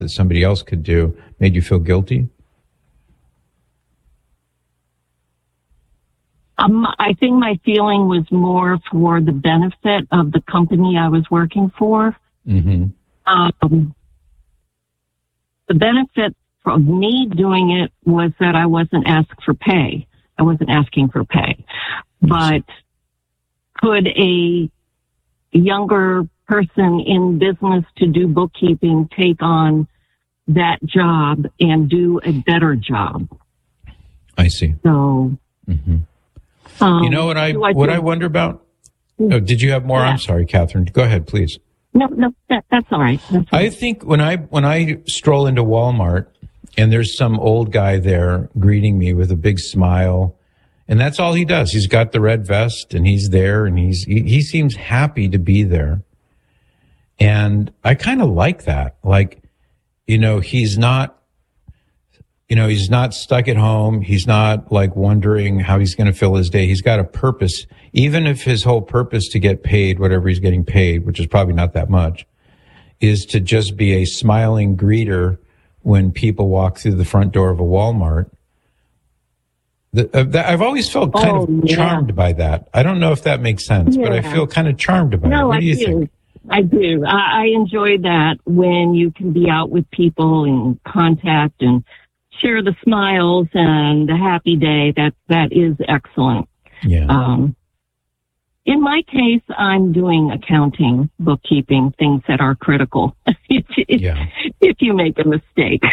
that somebody else could do made you feel guilty? I think my feeling was more for the benefit of the company I was working for. Mm-hmm. The benefit of me doing it was that I wasn't asked for pay. I wasn't asking for pay. But could a younger person in business to do bookkeeping take on that job and do a better job? I see. So, mm-hmm. You know what I wonder about? Oh, did you have more? Yeah. I'm sorry, Catherine. Go ahead, please. No, that's all right. That's all right. I think when I stroll into Walmart and there's some old guy there greeting me with a big smile, and that's all he does. He's got the red vest and he's there and he seems happy to be there. And I kind of like that. Like, he's not stuck at home. He's not like wondering how he's going to fill his day. He's got a purpose. Even if his whole purpose to get paid, whatever he's getting paid, which is probably not that much, is to just be a smiling greeter when people walk through the front door of a Walmart. I've always felt kind of charmed by that. I don't know if that makes sense, but I feel kind of charmed by it. What do you think? I do. I enjoy that when you can be out with people in contact and share the smiles and the happy day. That is excellent. Yeah. In my case, I'm doing accounting, bookkeeping, things that are critical. If you make a mistake.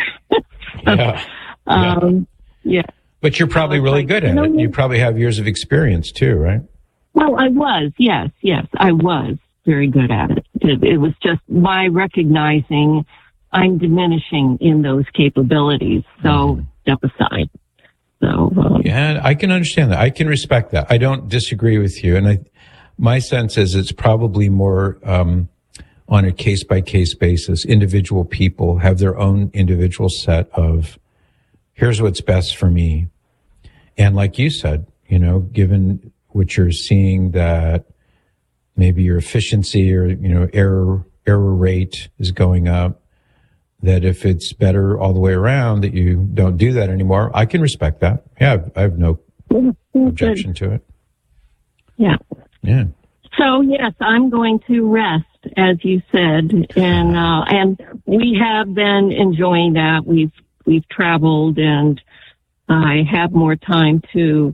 Yeah. But you're probably really good at it. You probably have years of experience too, right? Well, I was. Yes, I was very good at it. It was just my recognizing I'm diminishing in those capabilities. So step aside. So yeah, I can understand that. I can respect that. I don't disagree with you. And my sense is it's probably more on a case by case basis. Individual people have their own individual set of here's what's best for me. And like you said, given what you're seeing that maybe your efficiency or, error rate is going up, that if it's better all the way around that you don't do that anymore, I can respect that. Yeah, I have no objection to it. Yeah. Yeah. So yes, I'm going to rest, as you said, and we have been enjoying that. We've traveled, and I have more time to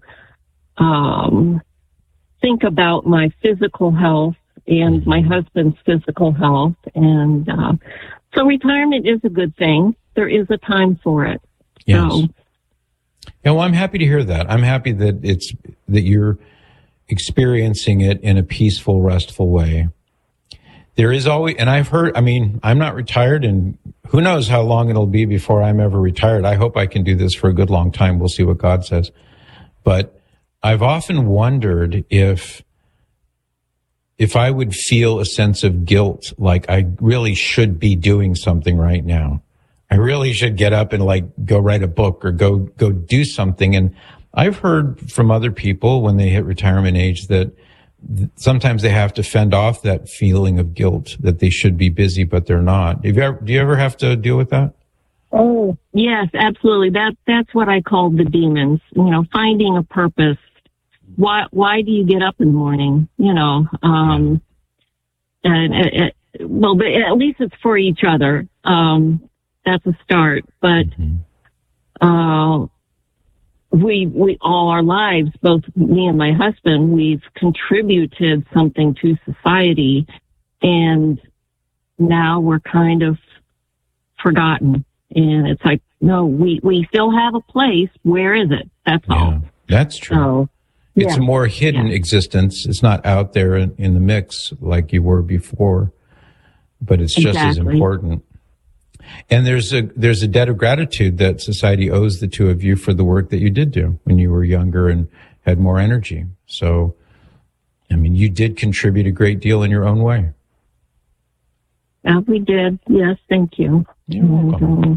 think about my physical health and my husband's physical health, and so retirement is a good thing. There is a time for it. Yes. So, yeah, well, I'm happy to hear that. I'm happy that you're experiencing it in a peaceful, restful way. There is always, and I've heard, I'm not retired, and who knows how long it'll be before I'm ever retired. I hope I can do this for a good long time. We'll see what God says. But I've often wondered if I would feel a sense of guilt, like I really should be doing something right now. I really should get up and go write a book or go do something. And I've heard from other people when they hit retirement age that sometimes they have to fend off that feeling of guilt that they should be busy, but they're not. Do you ever have to deal with that? Oh, yes, absolutely. That's what I call the demons, finding a purpose. Why do you get up in the morning? Well, but at least it's for each other. That's a start. But we all our lives, both me and my husband, we've contributed something to society, and now we're kind of forgotten. And it's like, no, we still have a place. Where is it? That's all. That's true. So, it's a more hidden existence. It's not out there in the mix like you were before, but it's just as important. And there's a debt of gratitude that society owes the two of you for the work that you did do when you were younger and had more energy. So, you did contribute a great deal in your own way. We did. Yes, thank you. You're welcome.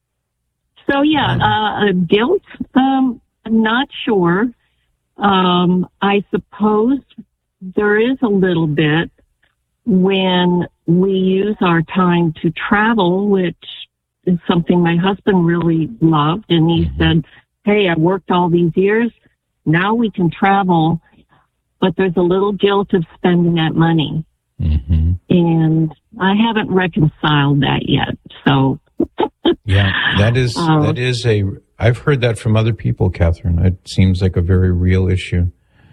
Guilt. I'm not sure. I suppose there is a little bit when we use our time to travel, which is something my husband really loved. And he said, hey, I worked all these years. Now we can travel, but there's a little guilt of spending that money. Mm-hmm. And I haven't reconciled that yet. So yeah, that is I've heard that from other people, Catherine. It seems like a very real issue.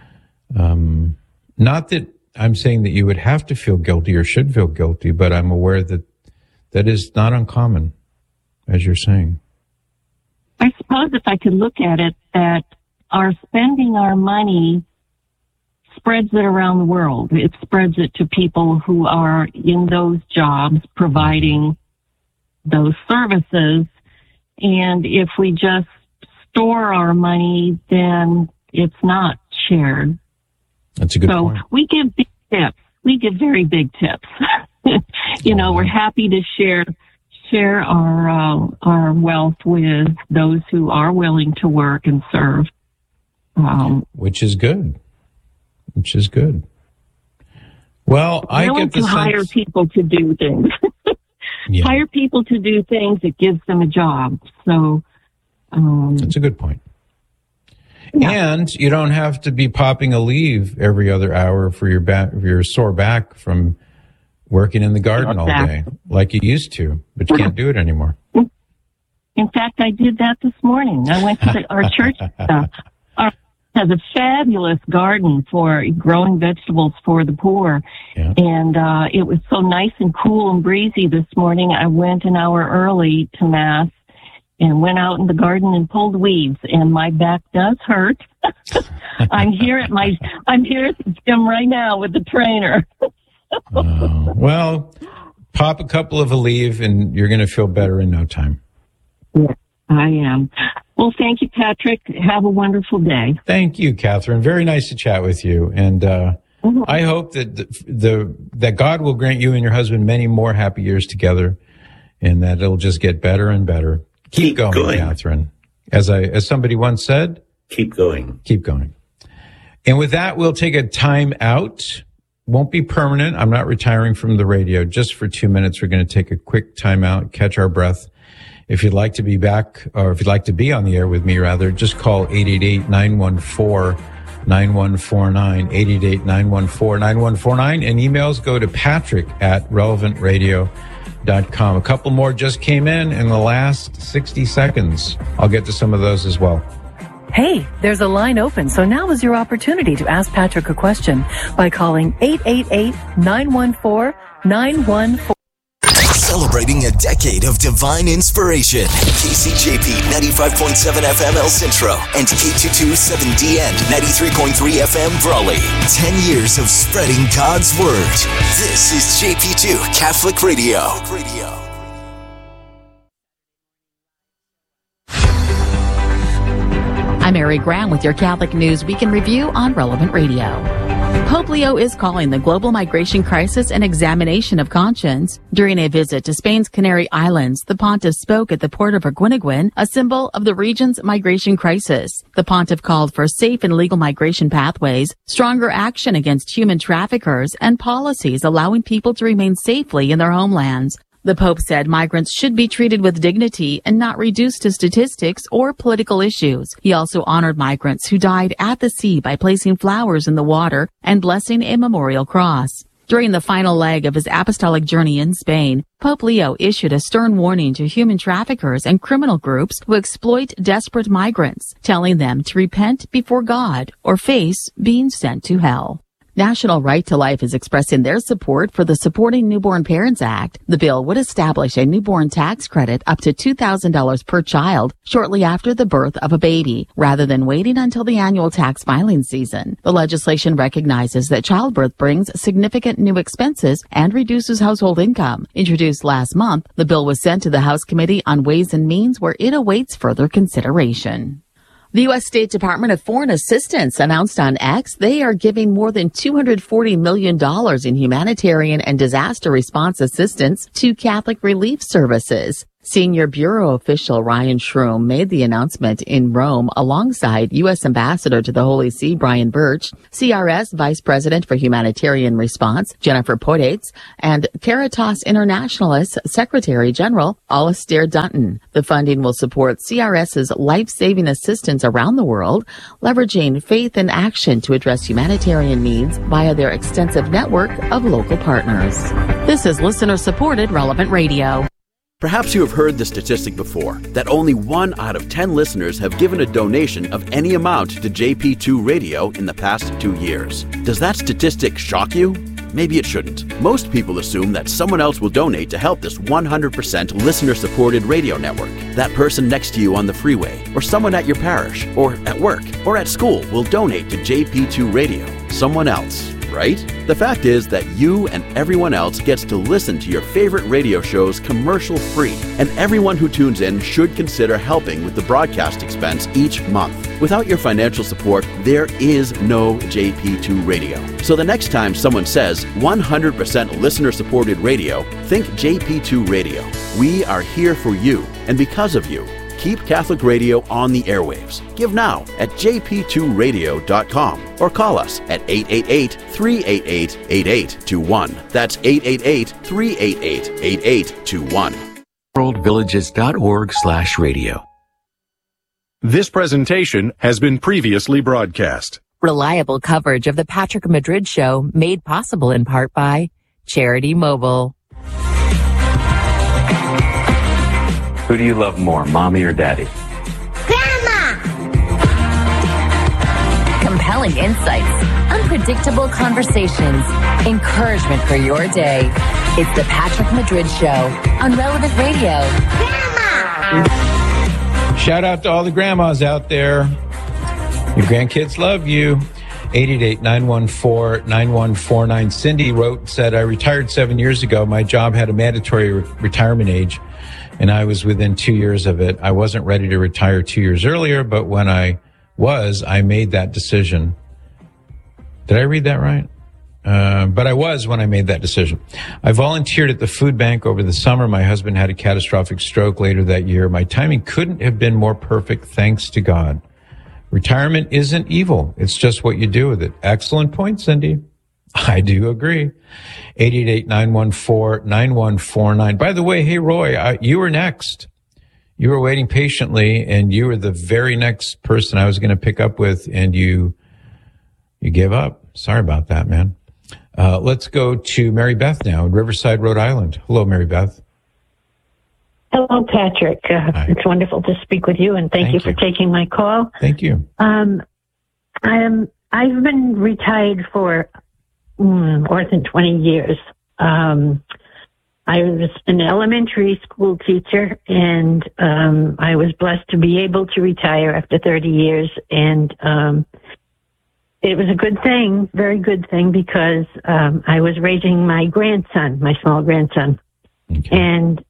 Not that I'm saying that you would have to feel guilty or should feel guilty, but I'm aware that that is not uncommon, as you're saying. I suppose if I could look at it, that our spending our money spreads it around the world. It spreads it to people who are in those jobs providing those services. And if we just store our money, then it's not shared. That's a good point. So we give big tips. We give very big tips. We're happy to share our wealth with those who are willing to work and serve. Which is good. Well, I get the sense... hire people to do things. Yeah. Hire people to do things. It gives them a job. So that's a good point. Yeah. And you don't have to be popping a leave every other hour for your sore back from working in the garden all day like you used to, but you can't do it anymore. In fact, I did that this morning. I went to our church. Has a fabulous garden for growing vegetables for the poor. Yeah. And it was so nice and cool and breezy this morning. I went an hour early to Mass and went out in the garden and pulled weeds, and my back does hurt. I'm here at the gym right now with the trainer. Well, pop a couple of Aleve and you're going to feel better in no time. Yeah, I am. Well, thank you, Patrick. Have a wonderful day. Thank you, Catherine. Very nice to chat with you. And I hope that that God will grant you and your husband many more happy years together, and that it'll just get better and better. Keep going, Catherine. As somebody once said, keep going. Keep going. And with that, we'll take a time out. Won't be permanent. I'm not retiring from the radio. Just for 2 minutes, we're going to take a quick time out, catch our breath. If you'd like to be back, or if you'd like to be on the air with me, rather, just call 888-914-9149, 888-914-9149, and emails go to patrick@relevantradio.com. A couple more just came in the last 60 seconds. I'll get to some of those as well. Hey, there's a line open, so now is your opportunity to ask Patrick a question by calling 888-914-9149. Celebrating a decade of divine inspiration. KCJP 95.7 FM El Centro and K227DN 93.3 FM Brawley. 10 years of spreading God's Word. This is JP2 Catholic Radio. I'm Mary Graham with your Catholic News Weekend Review on Relevant Radio. Pope Leo is calling the global migration crisis an examination of conscience. During a visit to Spain's Canary Islands, the pontiff spoke at the port of Erguineguin, a symbol of the region's migration crisis. The pontiff called for safe and legal migration pathways, stronger action against human traffickers, and policies allowing people to remain safely in their homelands. The Pope said migrants should be treated with dignity and not reduced to statistics or political issues. He also honored migrants who died at the sea by placing flowers in the water and blessing a memorial cross. During the final leg of his apostolic journey in Spain, Pope Leo issued a stern warning to human traffickers and criminal groups who exploit desperate migrants, telling them to repent before God or face being sent to hell. National Right to Life is expressing their support for the Supporting Newborn Parents Act. The bill would establish a newborn tax credit up to $2,000 per child shortly after the birth of a baby, rather than waiting until the annual tax filing season. The legislation recognizes that childbirth brings significant new expenses and reduces household income. Introduced last month, the bill was sent to the House Committee on Ways and Means, where it awaits further consideration. The U.S. State Department of Foreign Assistance announced on X they are giving more than $240 million in humanitarian and disaster response assistance to Catholic relief services. Senior Bureau official Ryan Shroom made the announcement in Rome alongside U.S. Ambassador to the Holy See Brian Birch, CRS Vice President for Humanitarian Response Jennifer Podates, and Caritas Internationalis Secretary General Alistair Dutton. The funding will support CRS's life-saving assistance around the world, leveraging faith and action to address humanitarian needs via their extensive network of local partners. This is listener-supported Relevant Radio. Perhaps you have heard the statistic before, that only 1 out of 10 listeners have given a donation of any amount to JP2 Radio in the past 2 years. Does that statistic shock you? Maybe it shouldn't. Most people assume that someone else will donate to help this 100% listener-supported radio network. That person next to you on the freeway, or someone at your parish, or at work, or at school will donate to JP2 Radio. Someone else, right? The fact is that you and everyone else gets to listen to your favorite radio shows commercial-free, and everyone who tunes in should consider helping with the broadcast expense each month. Without your financial support, there is no JP2 Radio. So the next time someone says 100% listener-supported radio, think JP2 Radio. We are here for you, and because of you. Keep Catholic Radio on the airwaves. Give now at jp2radio.com or call us at 888-388-8821. That's 888-388-8821. worldvillages.org/radio. This presentation has been previously broadcast. Reliable coverage of the Patrick Madrid Show made possible in part by Charity Mobile. Who do you love more, mommy or daddy? Grandma! Compelling insights, unpredictable conversations, encouragement for your day. It's the Patrick Madrid Show on Relevant Radio. Grandma! Shout out to all the grandmas out there. Your grandkids love you. 888-914-9149. Cindy wrote and said, I retired 7 years ago. My job had a mandatory retirement age, and I was within 2 years of it. I wasn't ready to retire 2 years earlier, but when I was, I made that decision. Did I read that right? But I was when I made that decision. I volunteered at the food bank over the summer. My husband had a catastrophic stroke later that year. My timing couldn't have been more perfect, thanks to God. Retirement isn't evil. It's just what you do with it. Excellent point, Cindy. I do agree. 888-914-9149. By the way, hey, Roy, you were next. You were waiting patiently, and you were the very next person I was going to pick up with, and you gave up. Sorry about that, man. Let's go to Mary Beth now in Riverside, Rhode Island. Hello, Mary Beth. Hello, Patrick. It's wonderful to speak with you, and thank you for taking my call. Thank you. I've been retired for more than 20 years. I was an elementary school teacher, and I was blessed to be able to retire after 30 years, and it was a good thing, very good thing, because I was raising my grandson, my small grandson. Okay. And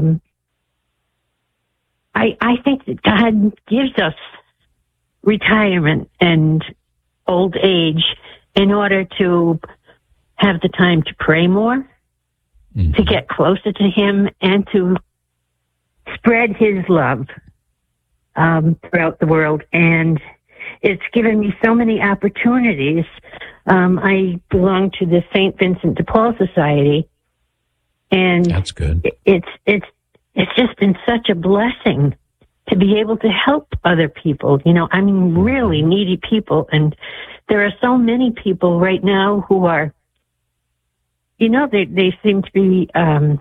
I think that God gives us retirement and old age in order to have the time to pray more, to get closer to Him, and to spread His love throughout the world. And it's given me so many opportunities. I belong to the St. Vincent de Paul Society, and that's good. It's just been such a blessing to be able to help other people. You know, I mean, really needy people. And there are so many people right now who are, you know, they seem to be, I'm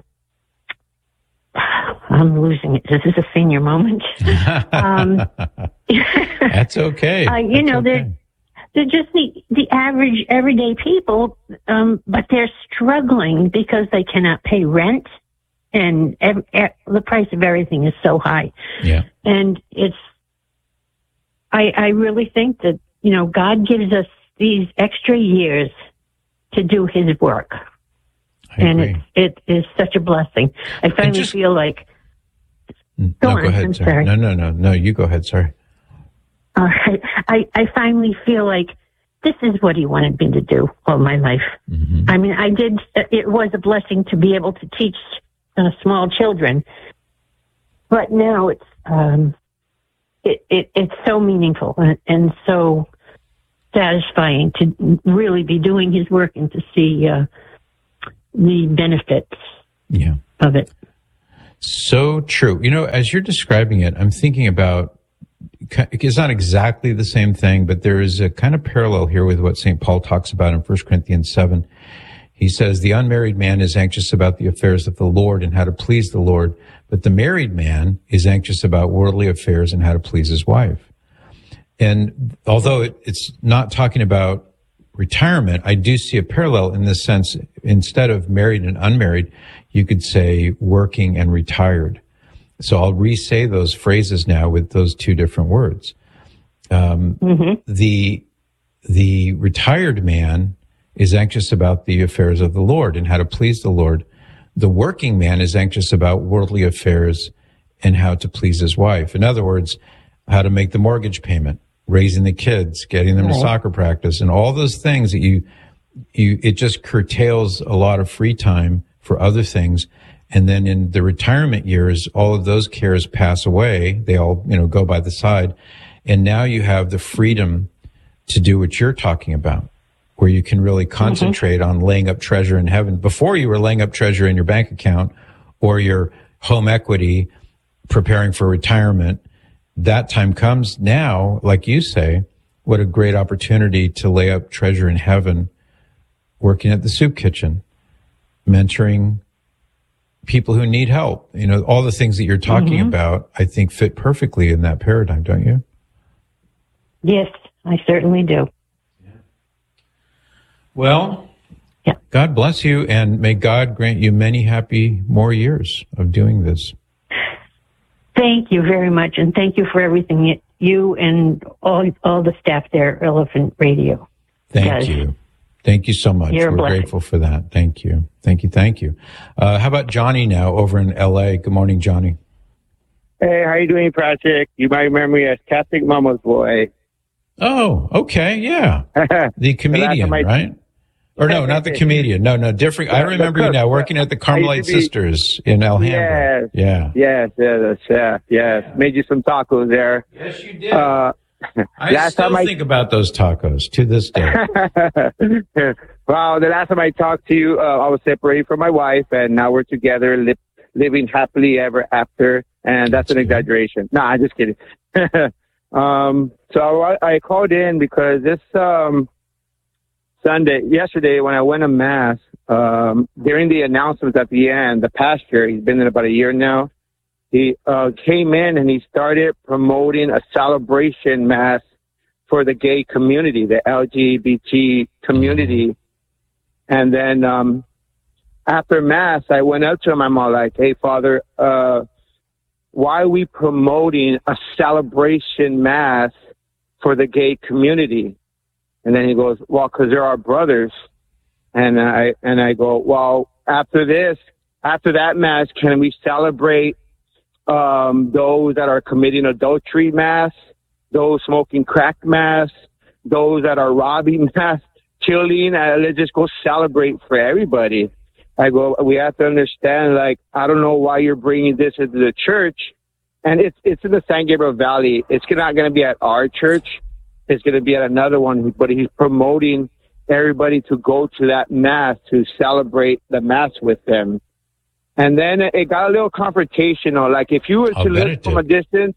losing it. This is a senior moment. That's okay. You know, they're just the average everyday people, but they're struggling because they cannot pay rent. And the price of everything is so high. Yeah. And I really think that, you know, God gives us these extra years to do His work. And it is such a blessing. I finally feel like... Go ahead, sorry. No, you go ahead, sorry. All right. I finally feel like this is what He wanted me to do all my life. Mm-hmm. I mean, it was a blessing to be able to teach small children, but now it's so meaningful and so satisfying to really be doing his work and to see the benefits of it. So true. You know, as you're describing it, I'm thinking about, it's not exactly the same thing, but there is a kind of parallel here with what St. Paul talks about in 1 Corinthians 7. He says, the unmarried man is anxious about the affairs of the Lord and how to please the Lord, but the married man is anxious about worldly affairs and how to please his wife. And although it's not talking about retirement, I do see a parallel in this sense. Instead of married and unmarried, you could say working and retired. So I'll re-say those phrases now with those two different words. The retired man is anxious about the affairs of the Lord and how to please the Lord. The working man is anxious about worldly affairs and how to please his wife. In other words, how to make the mortgage payment, raising the kids, getting them to soccer practice, and all those things that it just curtails a lot of free time for other things. And then in the retirement years, all of those cares pass away. They all, go by the side. And now you have the freedom to do what you're talking about, where you can really concentrate on laying up treasure in heaven. Before, you were laying up treasure in your bank account or your home equity, preparing for retirement. That time comes now, like you say, what a great opportunity to lay up treasure in heaven, working at the soup kitchen, mentoring people who need help. All the things that you're talking about, I think fit perfectly in that paradigm, don't you? Yes, I certainly do. Well, God bless you, and may God grant you many happy more years of doing this. Thank you very much, and thank you for everything you and all the staff there at Elephant Radio. Thank you. Thank you so much. We're grateful for that. Thank you. Thank you. How about Johnny now over in L.A.? Good morning, Johnny. Hey, how you doing, Patrick? You might remember me as Catholic Mama's Boy. Oh, okay, yeah. The comedian, right? Or no, not the comedian. No, different. I remember you now, working at the Carmelite Sisters in Alhambra. Yes. Yes. Made you some tacos there. Yes, you did. I still think about those tacos to this day. Well, the last time I talked to you, I was separated from my wife, and now we're together, living happily ever after. And that's an exaggeration. No, I'm just kidding. So I called in because this yesterday, when I went to Mass, during the announcements at the end, the pastor, he's been in about a year now, he came in and he started promoting a celebration Mass for the gay community, the LGBT community. And then after Mass, I went up to him. I'm all like, hey, Father, why are we promoting a celebration Mass for the gay community? And then he goes, well, because they're our brothers. And I go, well, after that Mass, can we celebrate those that are committing adultery Mass, those smoking crack Mass, those that are robbing Mass, killing? Let's just go celebrate for everybody. I go, we have to understand, like, I don't know why you're bringing this into the church. And it's in the San Gabriel Valley. It's not going to be at our church. It's going to be at another one, but he's promoting everybody to go to that Mass, to celebrate the Mass with them. And then it got a little confrontational. Like, if you were to look from a distance,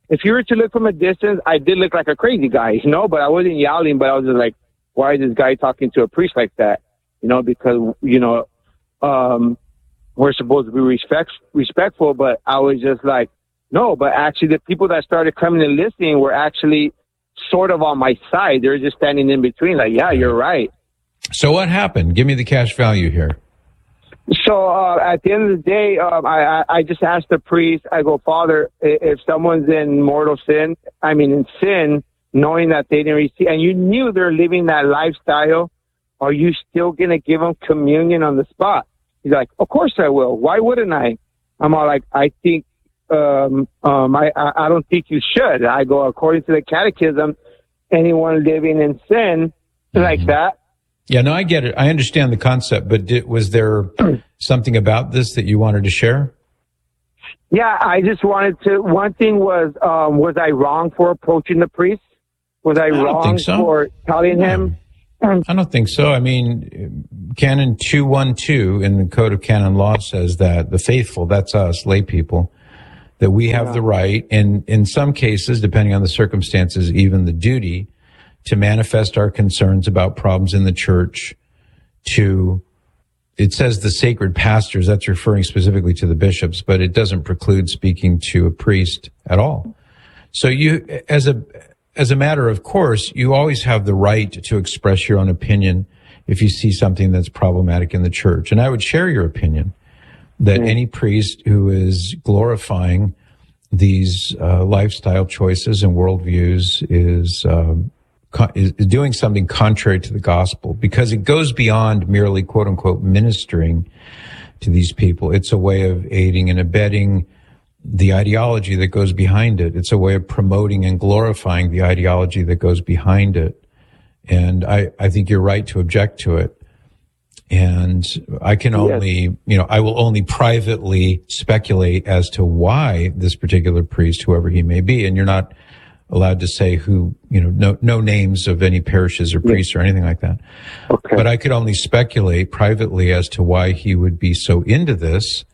I did look like a crazy guy, but I wasn't yelling, but I was just like, why is this guy talking to a priest like that? Because, we're supposed to be respectful, but I was just like, no, but actually the people that started coming and listening were actually sort of on my side. They're just standing in between, like, yeah, you're right. So what happened? Give me the cash value here. So at the end of the day, I just asked the priest, I go, Father, if someone's in sin, knowing that they didn't receive, and you knew they're living that lifestyle, are you still going to give them communion on the spot? He's like, of course I will. Why wouldn't I? I'm all like, I think, I don't think you should. I go, according to the catechism, anyone living in sin like that. Yeah, no, I get it. I understand the concept, but was there something about this that you wanted to share? Yeah, I just wanted to. One thing was I wrong for approaching the priest? Was I wrong for telling him? I don't think so. I mean, Canon 212 in the Code of Canon Law says that the faithful, that's us, lay people, that we have the right, and in some cases, depending on the circumstances, even the duty to manifest our concerns about problems in the church to, it says the sacred pastors, that's referring specifically to the bishops, but it doesn't preclude speaking to a priest at all. So you, as a matter of course, you always have the right to express your own opinion if you see something that's problematic in the church. And I would share your opinion that any priest who is glorifying these lifestyle choices and worldviews is doing something contrary to the gospel, because it goes beyond merely, quote unquote, ministering to these people. It's a way of aiding and abetting the ideology that goes behind it. It's a way of promoting and glorifying the ideology that goes behind it. And I think you're right to object to it. And I can only, I will only privately speculate as to why this particular priest, whoever he may be, and you're not allowed to say who, no names of any parishes or priests or anything like that. Okay. But I could only speculate privately as to why he would be so into this.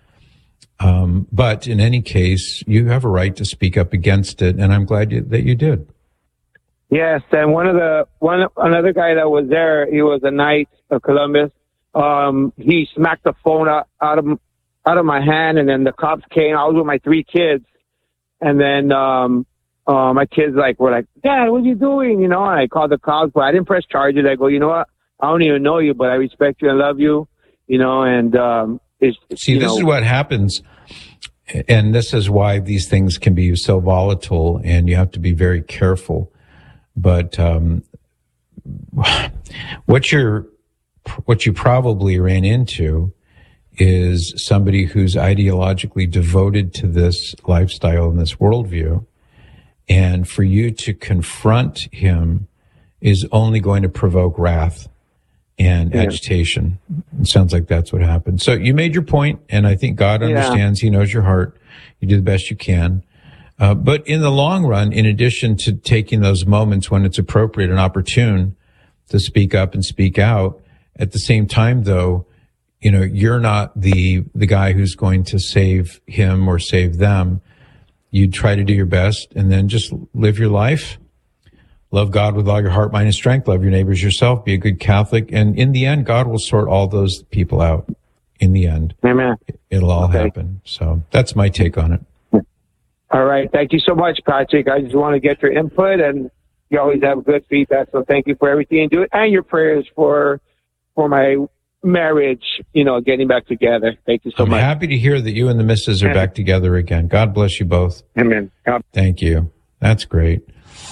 But in any case, you have a right to speak up against it, and I'm glad that you did. Yes, and another guy that was there, he was a Knight of Columbus. He smacked the phone out of my hand, and then the cops came. I was with my 3 kids, and then my kids were like, "Dad, what are you doing?" And I called the cops, but I didn't press charges. I go, you know what? I don't even know you, but I respect you and love you. And this is what happens, and this is why these things can be so volatile, and you have to be very careful. But what you probably ran into is somebody who's ideologically devoted to this lifestyle and this worldview, and for you to confront him is only going to provoke wrath and agitation. It sounds like that's what happened. So you made your point, and I think God understands. He knows your heart. You do the best you can. But in the long run, in addition to taking those moments when it's appropriate and opportune to speak up and speak out, at the same time, though, you're not the guy who's going to save him or save them. You try to do your best and then just live your life. Love God with all your heart, mind, and strength. Love your neighbors yourself. Be a good Catholic. And in the end, God will sort all those people out. In the end. Amen. It'll all happen. So that's my take on it. All right. Thank you so much, Patrick. I just want to get your input, and you always have good feedback. So thank you for everything you do, and your prayers for my marriage, getting back together. Thank you so much. I'm happy to hear that you and the missus are back together again. God bless you both. Amen. Thank you. That's great.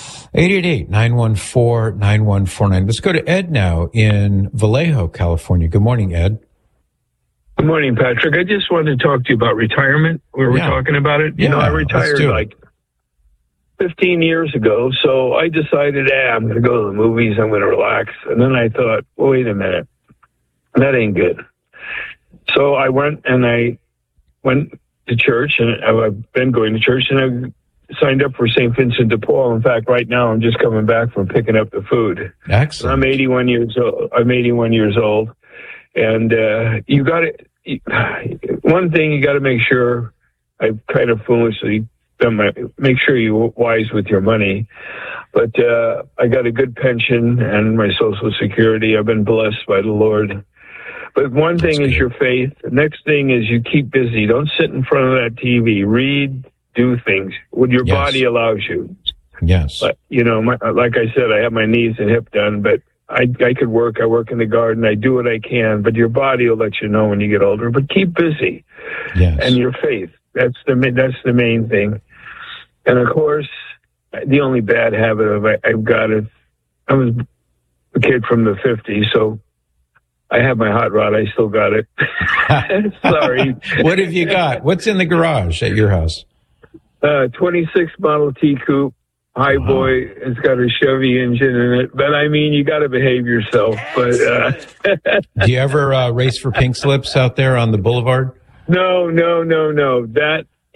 888-914-9149. Let's go to Ed now in Vallejo, California. Good morning, Ed. Good morning, Patrick. I just wanted to talk to you about retirement. We were talking about it. I retired 15 years ago, so I decided, I'm going to go to the movies, I'm going to relax. And then I thought, wait a minute, that ain't good. So I went to church, and I've been going to church, and I've signed up for St. Vincent de Paul. In fact, right now I'm just coming back from picking up the food. Excellent. I'm 81 years old. And you got to, one thing you got to make sure, I've kind of foolishly done make sure you're wise with your money. But I got a good pension and my Social Security. I've been blessed by the Lord. But one thing is your faith. The next thing is you keep busy. Don't sit in front of that TV. Read, do things. What your body allows you. Yes. But, like I said, I have my knees and hip done, but I could work. I work in the garden. I do what I can, but your body will let you know when you get older. But keep busy. Yes. And your faith. That's the main thing. And of course, the only bad habit I've got is I was a kid from the 50s, so I have my hot rod. I still got it. Sorry. What have you got? What's in the garage at your house? 26 Model T Coupe. Highboy. It's got a Chevy engine in it. But, you got to behave yourself. But do you ever race for pink slips out there on the boulevard? No. That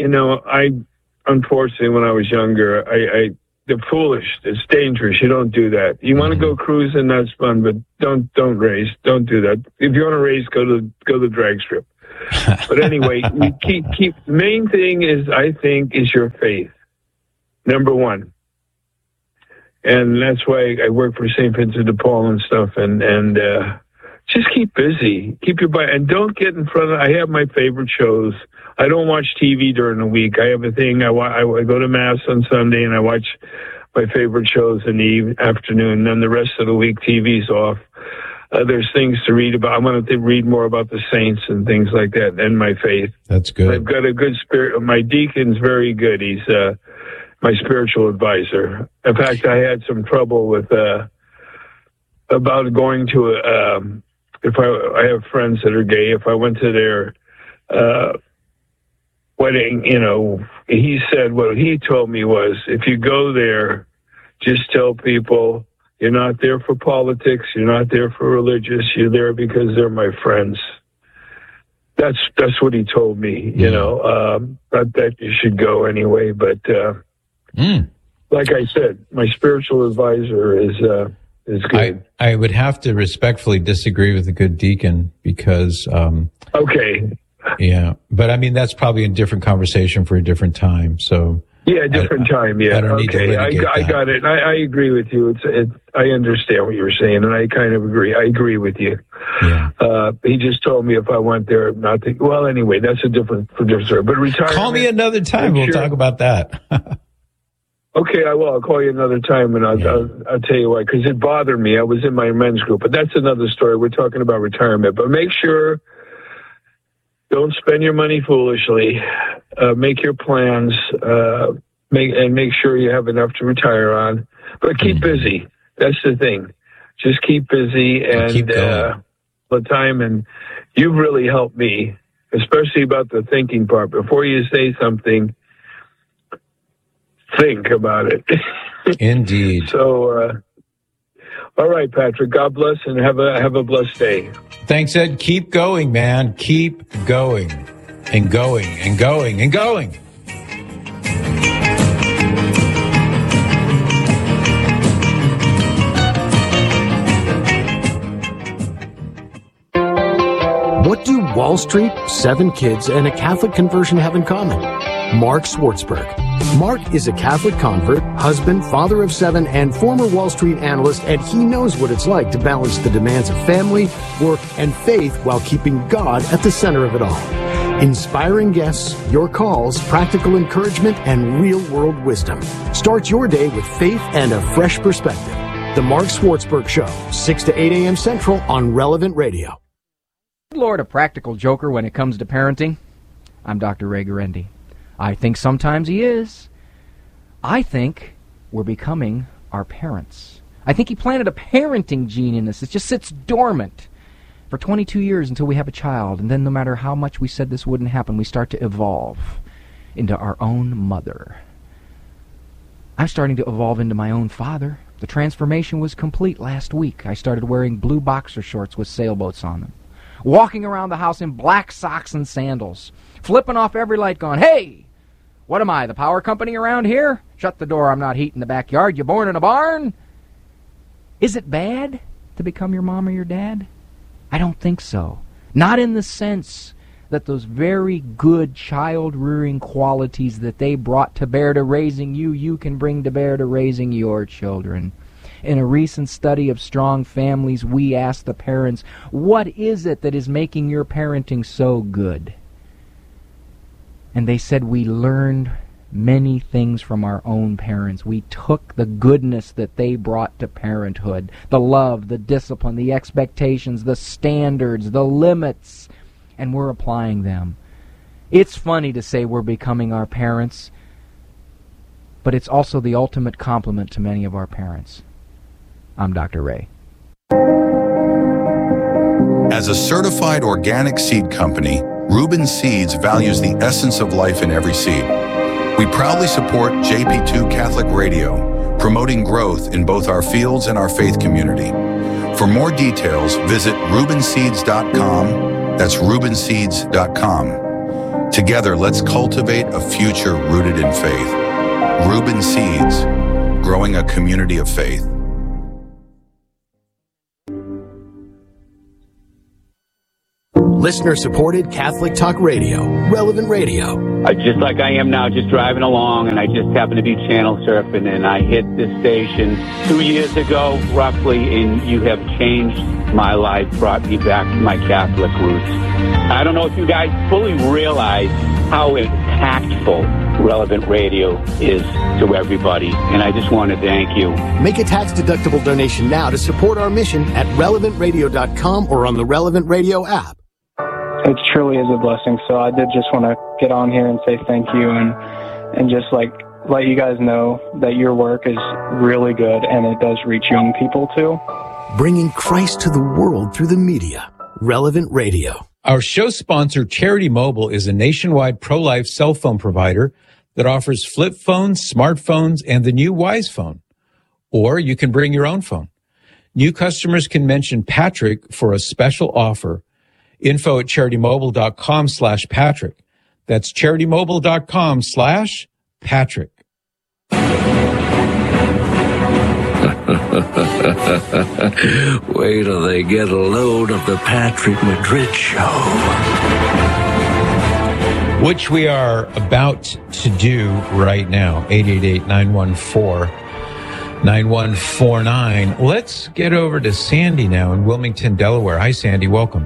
unfortunately, when I was younger, they're foolish. It's dangerous. You don't do that. You want to go cruising, that's fun, but don't race. Don't do that. If you want to race, go to the drag strip. But anyway, we keep. The main thing is, I think, is your faith. Number one. And that's why I work for St. Vincent de Paul and stuff. And just keep busy. Keep your body. And don't get in front of. I have my favorite shows. I don't watch TV during the week. I have a thing. I go to Mass on Sunday and I watch my favorite shows in the afternoon. And then the rest of the week, TV's off. There's things to read about. I want to read more about the saints and things like that and my faith. That's good. I've got a good spirit. My deacon's very good. He's my spiritual advisor. In fact, I had some trouble with about going to if I have friends that are gay. If I went to their wedding, he said what he told me was, if you go there, just tell people you're not there for politics, you're not there for religious, you're there because they're my friends. That's what he told me, not that you should go anyway, but like I said, my spiritual advisor is good. I would have to respectfully disagree with the good deacon because okay. Yeah, but I mean that's probably a different conversation for a different time. So different time. Yeah, I don't need to litigate I got it. I agree with you. I understand what you're saying, and I kind of agree. I agree with you. Yeah. He just told me if I went there, not to. Well, anyway, that's a different story. But retirement. Call me another time. We'll talk about that. Okay, I will. I'll call you another time, and I'll tell you why. Because it bothered me. I was in my men's group, but that's another story. We're talking about retirement, but make sure. Don't spend your money foolishly. Make your plans. Make sure you have enough to retire on. But keep busy. That's the thing. Just keep busy and the time. And you've really helped me, especially about the thinking part. Before you say something, think about it. Indeed. So, all right, Patrick. God bless and have a blessed day. Thanks, Ed. Keep going, man. Keep going and going and going and going. What do Wall Street, 7 kids, and a Catholic conversion have in common? Mark Swartzberg. Mark is a Catholic convert, husband, father of 7, and former Wall Street analyst, and he knows what it's like to balance the demands of family, work, and faith while keeping God at the center of it all. Inspiring guests, your calls, practical encouragement, and real-world wisdom. Start your day with faith and a fresh perspective. The Mark Swartzberg Show, 6 to 8 a.m. Central on Relevant Radio. Lord, a practical joker when it comes to parenting. I'm Dr. Ray Guarendi. I think sometimes he is. I think we're becoming our parents. I think he planted a parenting gene in us. It just sits dormant for 22 years until we have a child. And then no matter how much we said this wouldn't happen, we start to evolve into our own mother. I'm starting to evolve into my own father. The transformation was complete last week. I started wearing blue boxer shorts with sailboats on them, walking around the house in black socks and sandals, flipping off every light going, hey, what am I, the power company around here? Shut the door, I'm not heating the backyard. You born in a barn? Is it bad to become your mom or your dad? I don't think so. Not in the sense that those very good child-rearing qualities that they brought to bear to raising you, you can bring to bear to raising your children. In a recent study of strong families, we asked the parents, what is it that is making your parenting so good? And they said, we learned many things from our own parents. We took the goodness that they brought to parenthood, the love, the discipline, the expectations, the standards, the limits, and we're applying them. It's funny to say we're becoming our parents, but it's also the ultimate compliment to many of our parents. I'm Dr. Ray. As a certified organic seed company, Reuben Seeds values the essence of life in every seed. We proudly support JP2 Catholic Radio, promoting growth in both our fields and our faith community. For more details, visit ReubenSeeds.com. That's ReubenSeeds.com. Together, let's cultivate a future rooted in faith. Reuben Seeds, growing a community of faith. Listener-supported Catholic Talk Radio, Relevant Radio. Just like I am now, just driving along, and I just happened to be channel surfing, and I hit this station 2 years ago, roughly, and you have changed my life, brought me back to my Catholic roots. I don't know if you guys fully realize how impactful Relevant Radio is to everybody, and I just want to thank you. Make a tax-deductible donation now to support our mission at relevantradio.com or on the Relevant Radio app. It truly is a blessing. So I did just want to get on here and say thank you and just like let you guys know that your work is really good and it does reach young people too. Bringing Christ to the world through the media. Relevant Radio. Our show sponsor, Charity Mobile, is a nationwide pro-life cell phone provider that offers flip phones, smartphones, and the new Wise Phone. Or you can bring your own phone. New customers can mention Patrick for a special offer. Info at CharityMobile.com/Patrick. That's CharityMobile.com/Patrick. Wait till they get a load of the Patrick Madrid Show. Which we are about to do right now. 888-914-9149. Let's get over to Sandy now in Wilmington, Delaware. Hi, Sandy. Welcome.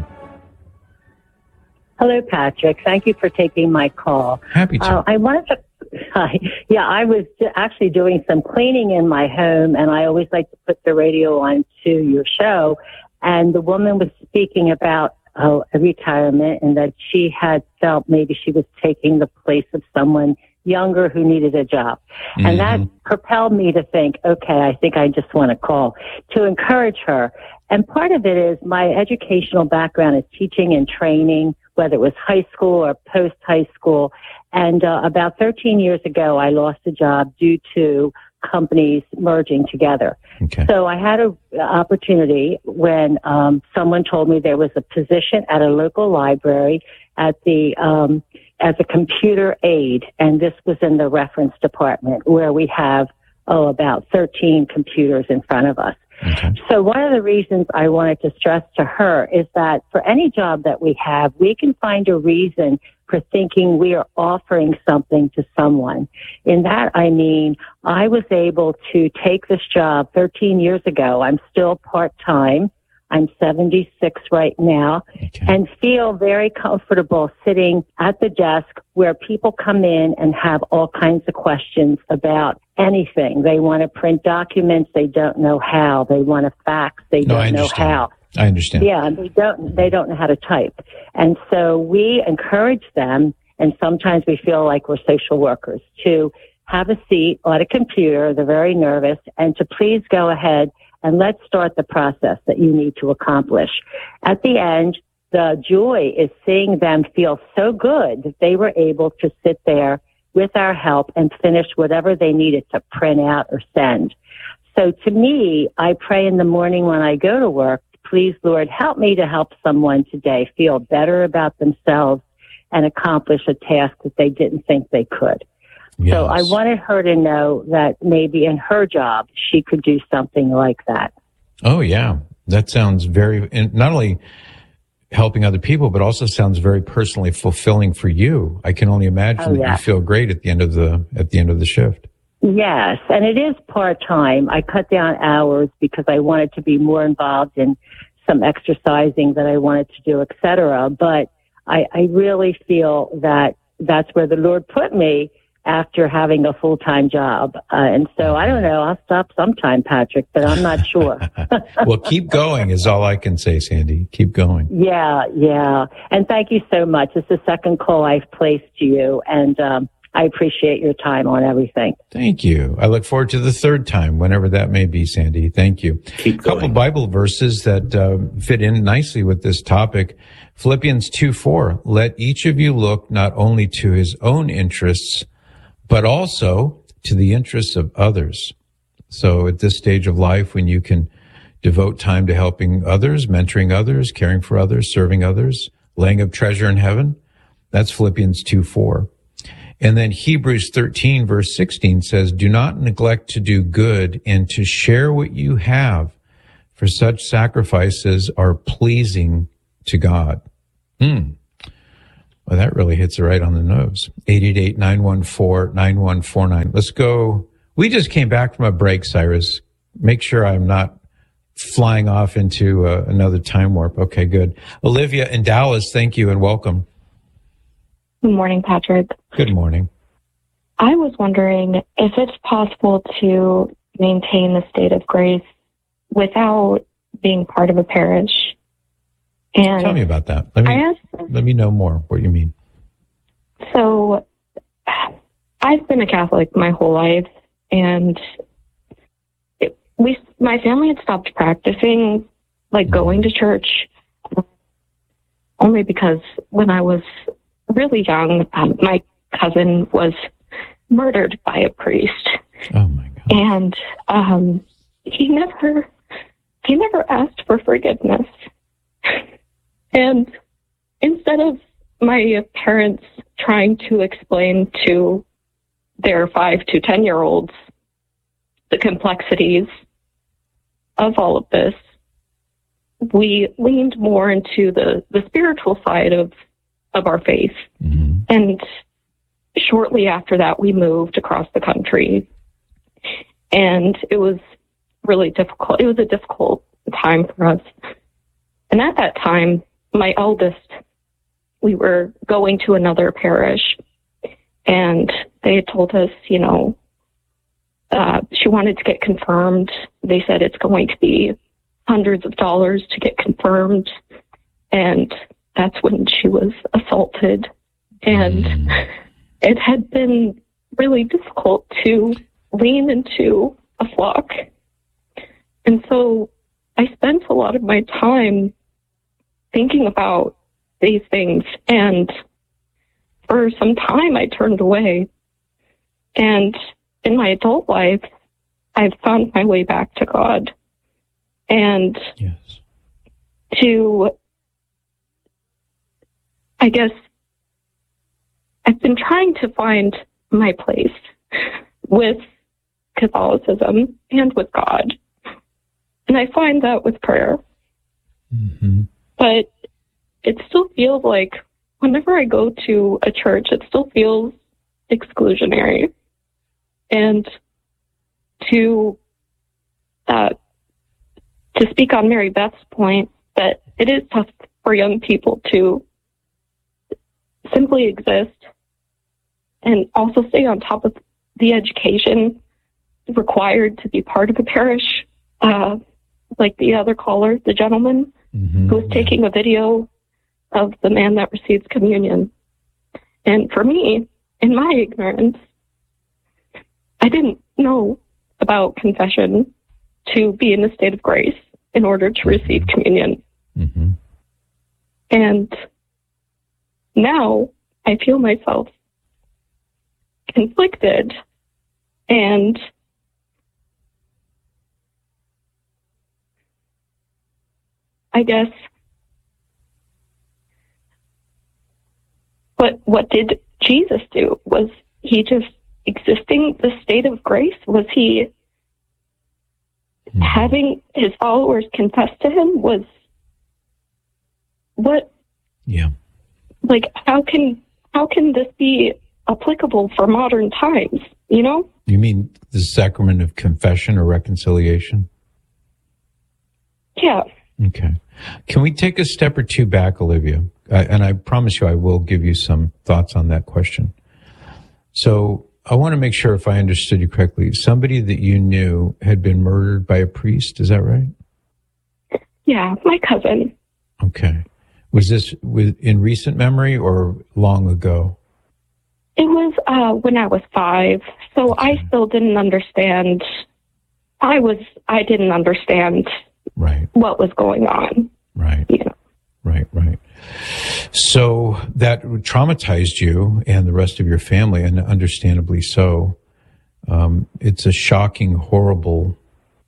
Hello, Patrick. Thank you for taking my call. Happy to. I wanted to. I was actually doing some cleaning in my home, and I always like to put the radio on to your show. And the woman was speaking about a retirement and that she had felt maybe she was taking the place of someone younger who needed a job. Mm-hmm. And that propelled me to think, okay, I think I just want to call to encourage her. And part of it is my educational background is teaching and training, whether it was high school or post-high school. And about 13 years ago, I lost a job due to companies merging together. Okay. So I had an opportunity when someone told me there was a position at a local library at the as a computer aide, and this was in the reference department where we have about 13 computers in front of us. Okay. So one of the reasons I wanted to stress to her is that for any job that we have, we can find a reason for thinking we are offering something to someone. In that, I mean, I was able to take this job 13 years ago. I'm still part-time. I'm 76 right now, and feel very comfortable sitting at the desk where people come in and have all kinds of questions about anything. They want to print documents. They don't know how. They want to fax. They don't know how. I understand. Yeah, and they don't know how to type. And so we encourage them, and sometimes we feel like we're social workers, to have a seat at a computer. They're very nervous, and to please go ahead and let's start the process that you need to accomplish. At the end, the joy is seeing them feel so good that they were able to sit there with our help and finish whatever they needed to print out or send. So to me, I pray in the morning when I go to work, please, Lord, help me to help someone today feel better about themselves and accomplish a task that they didn't think they could. Yes. So I wanted her to know that maybe in her job, she could do something like that. Oh, yeah. That sounds very, not only helping other people, but also sounds very personally fulfilling for you. I can only imagine that you feel great at the end of the shift. Yes. And it is part-time. I cut down hours because I wanted to be more involved in some exercising that I wanted to do, et cetera. But I really feel that that's where the Lord put me after having a full-time job. And so I don't know, I'll stop sometime, Patrick, but I'm not sure. Well, keep going is all I can say, Sandy. Keep going. Yeah. And thank you so much. It's the second call I've placed to you, and I appreciate your time on everything. Thank you. I look forward to the third time, whenever that may be, Sandy. Thank you. Keep going. A couple Bible verses that fit in nicely with this topic. Philippians 2:4, let each of you look not only to his own interests, but also to the interests of others. So at this stage of life, when you can devote time to helping others, mentoring others, caring for others, serving others, laying up treasure in heaven, That's Philippians 2:4. And then Hebrews 13, verse 16 says, do not neglect to do good and to share what you have, for such sacrifices are pleasing to God. Well, that really hits it right on the nose. 888-914-9149. Let's go. We just came back from a break, Cyrus. Make sure I'm not flying off into another time warp. Okay, good. Olivia in Dallas, thank you and welcome. Good morning, Patrick. Good morning. I was wondering if it's possible to maintain the state of grace without being part of a parish. And tell me about that. Let me know more what you mean. So I've been a Catholic my whole life, and my family had stopped practicing, like going to church, only because when I was really young, my cousin was murdered by a priest. Oh my God. And he never asked for forgiveness. And instead of my parents trying to explain to their 5 to 10-year-olds the complexities of all of this, we leaned more into the spiritual side of our faith. Mm-hmm. And shortly after that, we moved across the country. And it was really difficult. It was a difficult time for us. And at that time, my eldest, we were going to another parish, and they had told us, she wanted to get confirmed. They said it's going to be hundreds of dollars to get confirmed. And that's when she was assaulted. And it had been really difficult to lean into a flock. And so I spent a lot of my time thinking about these things. And for some time, I turned away. And in my adult life, I've found my way back to God. And I guess I've been trying to find my place with Catholicism and with God. And I find that with prayer. Mm-hmm. But it still feels like whenever I go to a church, it still feels exclusionary. And to speak on Mary Beth's point, that it is tough for young people to simply exist and also stay on top of the education required to be part of a parish, like the other caller, the gentleman who was taking a video of the man that receives communion. And for me, in my ignorance, I didn't know about confession to be in a state of grace in order to receive communion. Mm-hmm. And now I feel myself conflicted, and I guess what did Jesus do? Was he just existing the state of grace? Was he having his followers confess to him? Was what? Yeah. Like, how can this be applicable for modern times? You mean the sacrament of confession or reconciliation? Yeah. Okay. Can we take a step or two back, Olivia? And I promise you I will give you some thoughts on that question. So I want to make sure if I understood you correctly, somebody that you knew had been murdered by a priest. Is that right? Yeah, my cousin. Okay. Was this in recent memory or long ago? It was when I was 5. So okay. I still didn't understand. I didn't understand what was going on. Right. Yeah. Right. So that traumatized you and the rest of your family, and understandably so. It's a shocking, horrible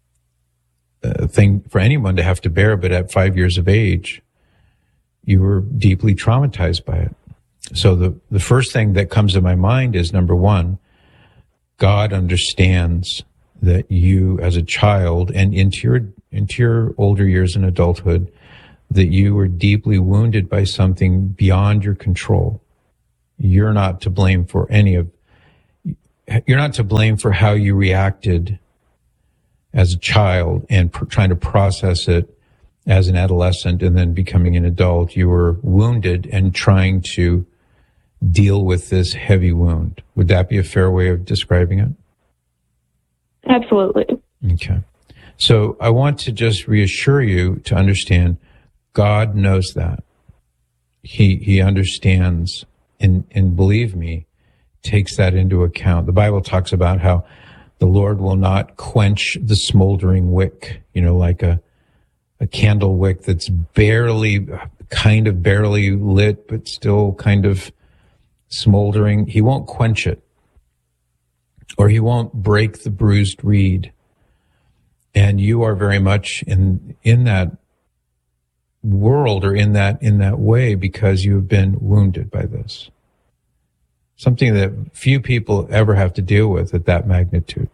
thing for anyone to have to bear, but at 5 years of age, you were deeply traumatized by it. So the first thing that comes to my mind is, number one, God understands that you as a child and into your older years in adulthood, that you were deeply wounded by something beyond your control. You're not to blame for you're not to blame for how you reacted as a child and trying to process it as an adolescent and then becoming an adult. You were wounded and trying to deal with this heavy wound. Would that be a fair way of describing it? Absolutely. Okay. So I want to just reassure you to understand God knows that. He understands and believe me, takes that into account. The Bible talks about how the Lord will not quench the smoldering wick, like a candle wick that's barely lit, but still kind of smoldering. He won't quench it, or he won't break the bruised reed. And you are very much in that world, or in that way, because you have been wounded by this. Something that few people ever have to deal with at that magnitude.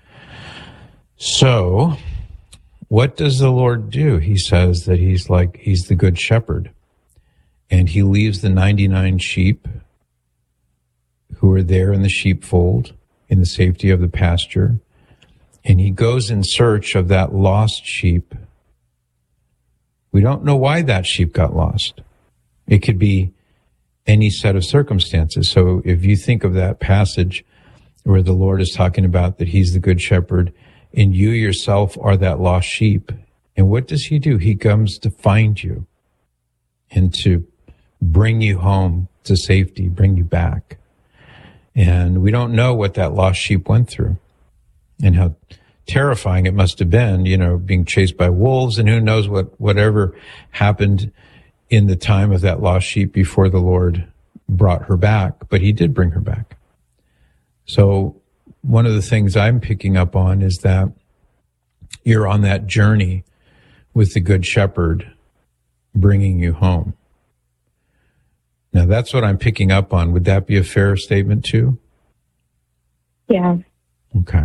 So, what does the Lord do? He says that he's the good shepherd, and he leaves the 99 sheep who are there in the sheepfold in the safety of the pasture, and he goes in search of that lost sheep. We don't know why that sheep got lost. It could be any set of circumstances. So if you think of that passage where the Lord is talking about that he's the good shepherd and you yourself are that lost sheep, and what does he do? He comes to find you and to bring you home to safety, bring you back. And we don't know what that lost sheep went through and how terrifying it must have been, being chased by wolves, and who knows whatever happened in the time of that lost sheep before the Lord brought her back. But he did bring her back. So one of the things I'm picking up on is that you're on that journey with the Good Shepherd bringing you home. Now, that's what I'm picking up on. Would that be a fair statement too? Yeah. Okay.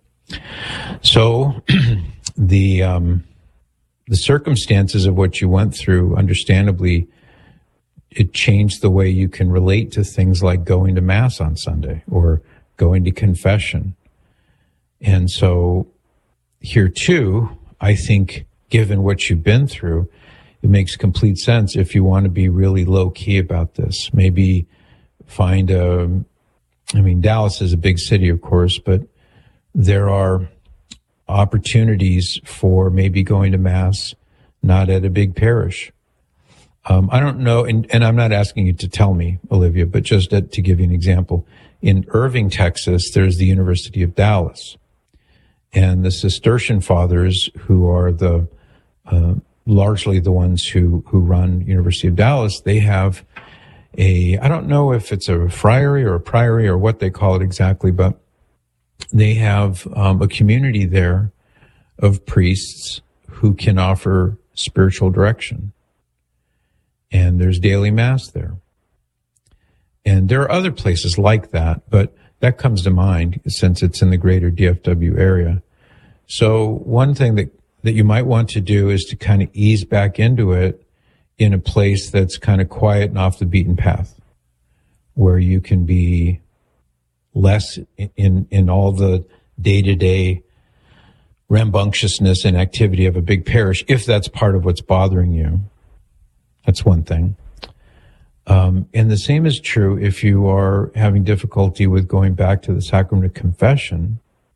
So the circumstances of what you went through, understandably, it changed the way you can relate to things like going to Mass on Sunday or going to confession. And so here too, I think, given what you've been through, it makes complete sense if you want to be really low key about this. Maybe find Dallas is a big city, of course, but there are opportunities for maybe going to Mass, not at a big parish. I don't know, and I'm not asking you to tell me, Olivia, but just to give you an example. In Irving, Texas, there's the University of Dallas. And the Cistercian Fathers, who are the largely the ones who run University of Dallas, they have I don't know if it's a friary or a priory or what they call it exactly, but they have a community there of priests who can offer spiritual direction. And there's daily Mass there. And there are other places like that, but that comes to mind since it's in the greater DFW area. So one thing that you might want to do is to kind of ease back into it in a place that's kind of quiet and off the beaten path, where you can be less in all the day-to-day rambunctiousness and activity of a big parish, if that's part of what's bothering you. That's one thing. And the same is true if you are having difficulty with going back to the sacrament of confession.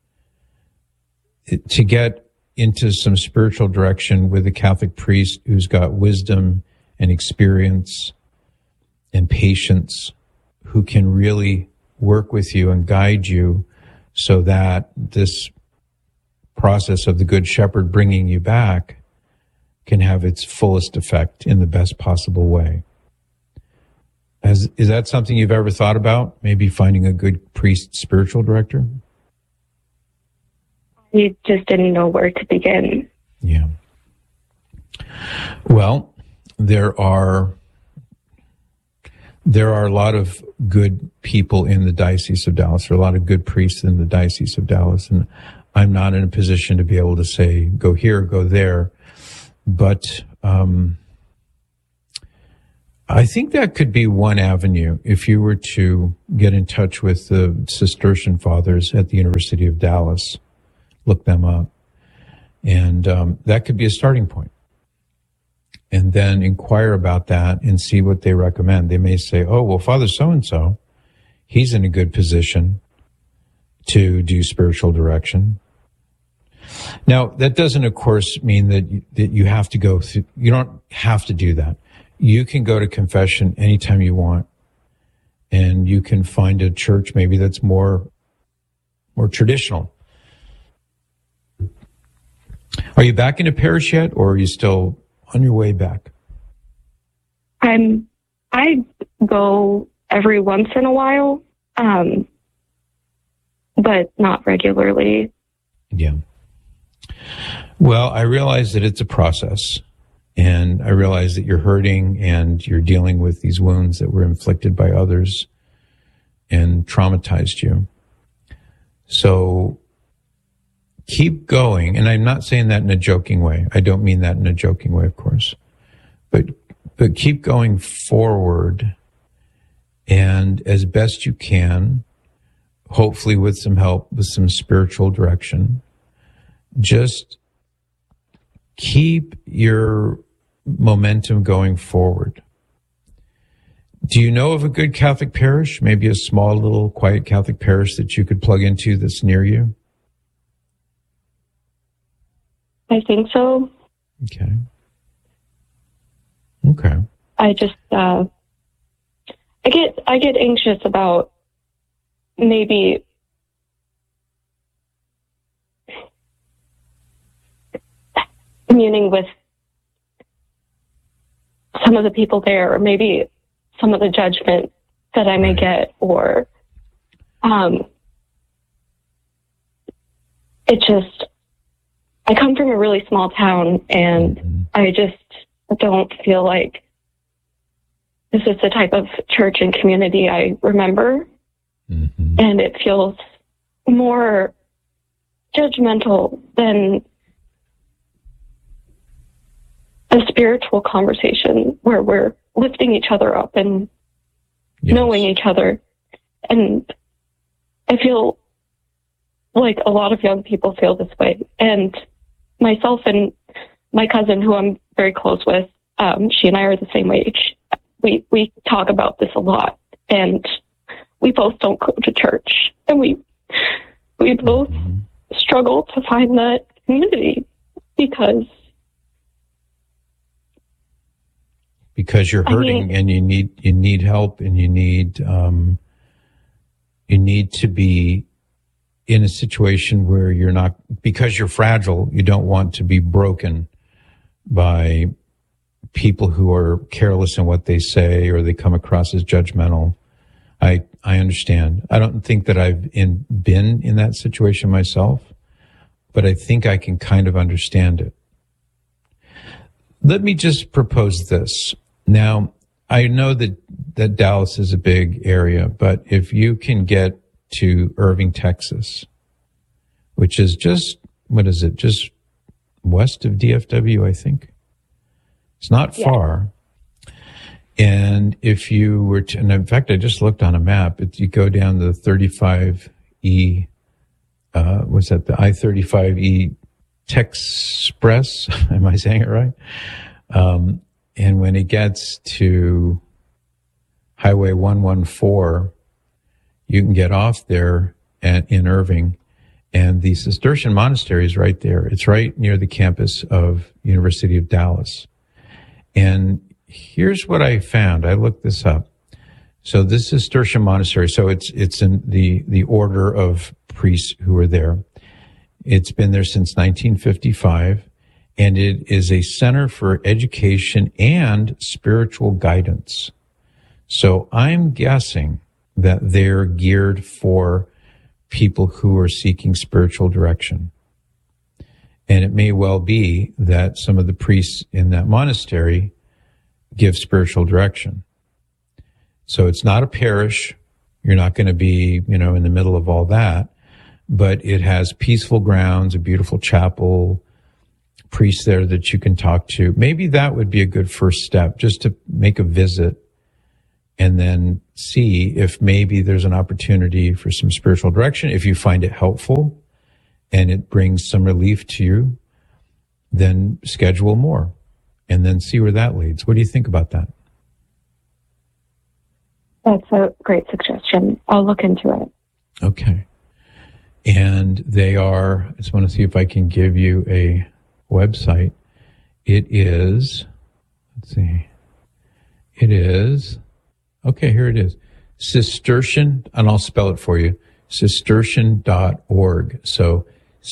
To get into some spiritual direction with a Catholic priest who's got wisdom and experience and patience, who can really work with you and guide you so that this process of the Good Shepherd bringing you back can have its fullest effect in the best possible way. Is that something you've ever thought about? Maybe finding a good priest spiritual director? You just didn't know where to begin. Yeah. Well, there are there are a lot of good people in the Diocese of Dallas. There are a lot of good priests in the Diocese of Dallas, and I'm not in a position to be able to say, go here, go there. But I think that could be one avenue if you were to get in touch with the Cistercian Fathers at the University of Dallas, look them up, and that could be a starting point. And then inquire about that and see what they recommend. They may say, oh, well, Father so-and-so, he's in a good position to do spiritual direction. Now, that doesn't, of course, mean that you have to go through, you don't have to do that. You can go to confession anytime you want, and you can find a church maybe that's more traditional. Are you back in a parish yet, or are you still on your way back? I go every once in a while, but not regularly. Yeah. Well, I realize that it's a process, and I realize that you're hurting and you're dealing with these wounds that were inflicted by others and traumatized you. So keep going. And I'm not saying that in a joking way. I don't mean that in a joking way, of course. But keep going forward, and as best you can, hopefully with some help, with some spiritual direction, just keep your momentum going forward. Do you know of a good Catholic parish, maybe a small, little, quiet Catholic parish that you could plug into that's near you? I think so. Okay. I just, I get anxious about maybe communing with some of the people there, or maybe some of the judgment that I may get, or I come from a really small town, and I just don't feel like this is the type of church and community I remember. And it feels more judgmental than a spiritual conversation where we're lifting each other up and knowing each other. And I feel like a lot of young people feel this way. And myself and my cousin, who I'm very close with, she and I are the same age. We talk about this a lot, and we both don't go to church, and we both struggle to find that community because you're hurting, and you need help, and you need to be in a situation where you're not, because you're fragile, you don't want to be broken by people who are careless in what they say, or they come across as judgmental. I understand. I don't think that I've been in that situation myself, but I think I can kind of understand it. Let me just propose this. Now, I know that Dallas is a big area, but if you can get to Irving, Texas, which is just, just west of DFW, I think. It's not far. And if you were to, and in fact, I just looked on a map, you go down the 35E, what's that, the I-35E Texpress, am I saying it right? And when it gets to Highway 114, you can get off there in Irving, and the Cistercian Monastery is right there. It's right near the campus of University of Dallas. And here's what I found. I looked this up. So this Cistercian Monastery, so it's in the order of priests who are there. It's been there since 1955, and it is a center for education and spiritual guidance. So I'm guessing that they're geared for people who are seeking spiritual direction. And it may well be that some of the priests in that monastery give spiritual direction. So it's not a parish. You're not going to be, in the middle of all that, but it has peaceful grounds, a beautiful chapel, priests there that you can talk to. Maybe that would be a good first step, just to make a visit and then see if maybe there's an opportunity for some spiritual direction. If you find it helpful and it brings some relief to you, then schedule more and then see where that leads. What do you think about that? That's a great suggestion. I'll look into it. Okay. And I just want to see if I can give you a website. It is, okay, here it is. Cistercian, and I'll spell it for you, cistercian.org. So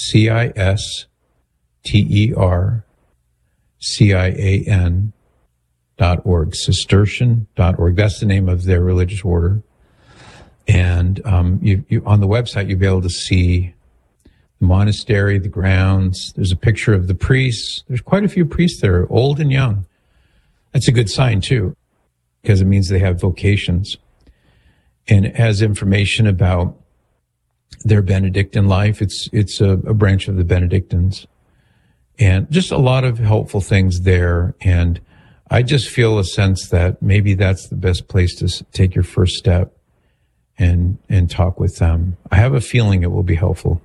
CISTERCIAN.org, Cistercian.org. That's the name of their religious order. And you on the website, you'll be able to see the monastery, the grounds. There's a picture of the priests. There's quite a few priests there, old and young. That's a good sign, too, because it means they have vocations. And it has information about their Benedictine life. It's a branch of the Benedictines. And just a lot of helpful things there. And I just feel a sense that maybe that's the best place to take your first step and talk with them. I have a feeling it will be helpful.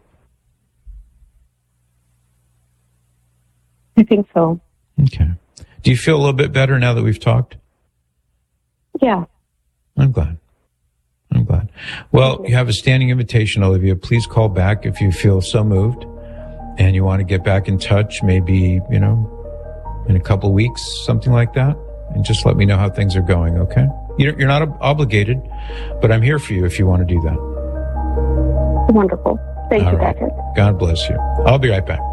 I think so. Okay. Do you feel a little bit better now that we've talked? Yeah. I'm glad. Well, you have a standing invitation, Olivia. Please call back if you feel so moved and you want to get back in touch, maybe, in a couple of weeks, something like that. And just let me know how things are going, okay? You're not obligated, but I'm here for you if you want to do that. Wonderful. Thank you, Patrick. God bless you. I'll be right back.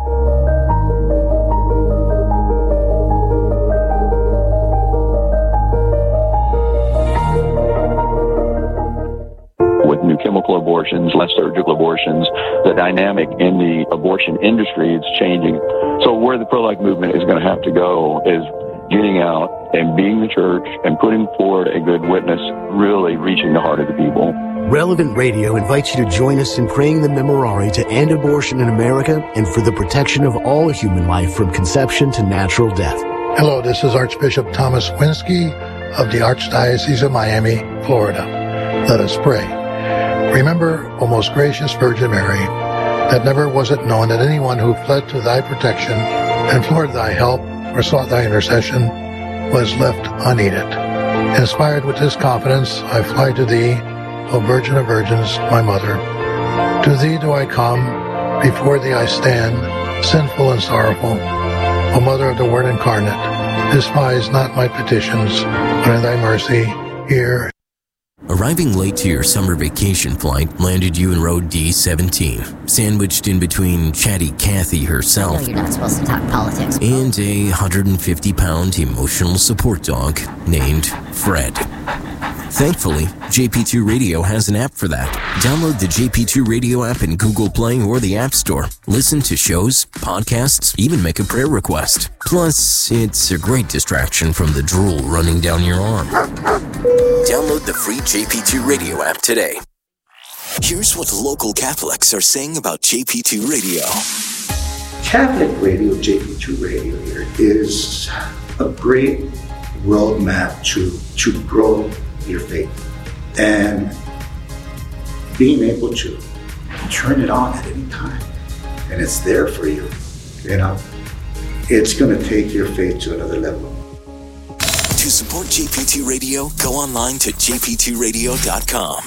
With new chemical abortions, less surgical abortions, the dynamic in the abortion industry is changing. So where the pro-life movement is going to have to go is getting out and being the church and putting forward a good witness, really reaching the heart of the people. Relevant Radio invites you to join us in praying the Memorare to end abortion in America and for the protection of all human life from conception to natural death. Hello, this is Archbishop Thomas Winsky of the Archdiocese of Miami, Florida. Let us pray. Remember, O most gracious Virgin Mary, that never was it known that anyone who fled to thy protection, implored thy help, or sought thy intercession, was left unaided. Inspired with this confidence, I fly to thee, O Virgin of Virgins, my Mother. To thee do I come, before thee I stand, sinful and sorrowful. O Mother of the Word incarnate, despise not my petitions, but in thy mercy, hear. Arriving late to your summer vacation flight landed you in row D17, sandwiched in between chatty Kathy herself. I know you're not supposed to talk politics. And a 150-pound emotional support dog named Fred. Thankfully, JP2 Radio has an app for that. Download the JP2 Radio app in Google Play or the App Store. Listen to shows, podcasts, even make a prayer request. Plus, it's a great distraction from the drool running down your arm. Download the free JP2 Radio app today. Here's what local Catholics are saying about JP2 Radio. Catholic Radio, JP2 Radio here, is a great roadmap to grow your faith and being able to turn it on at any time, and it's there for you. It's going to take your faith to another level. To support JP2 Radio, go online to jp2radio.com.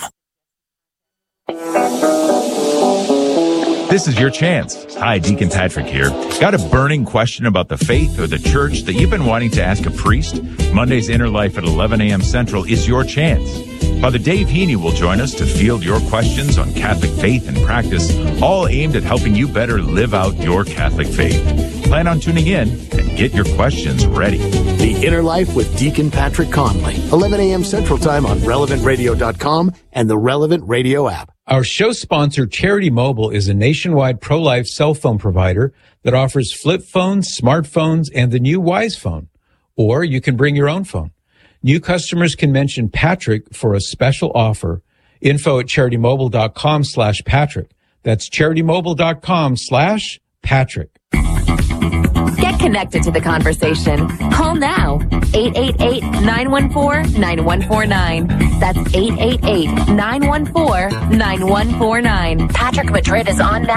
This is your chance. Hi, Deacon Patrick here. Got a burning question about the faith or the church that you've been wanting to ask a priest? Monday's Inner Life at 11 a.m. Central is your chance. Father Dave Heaney will join us to field your questions on Catholic faith and practice, all aimed at helping you better live out your Catholic faith. Plan on tuning in and get your questions ready. The Inner Life with Deacon Patrick Conley, 11 a.m. Central Time on RelevantRadio.com and the Relevant Radio app. Our show sponsor, Charity Mobile, is a nationwide pro-life cell phone provider that offers flip phones, smartphones, and the new Wise phone. Or you can bring your own phone. New customers can mention Patrick for a special offer. Info at CharityMobile.com/Patrick. That's CharityMobile.com/Patrick. Get connected to the conversation. Call now. 888-914-9149. That's 888-914-9149. Patrick Madrid is on now.